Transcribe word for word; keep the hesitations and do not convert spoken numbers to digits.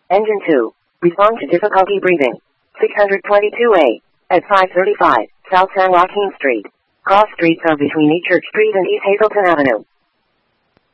Engine two. Respond to difficulty breathing. six twenty-two A. At five thirty-five, South San Joaquin Street. Cross streets are between East Church Street and East Hazleton Avenue.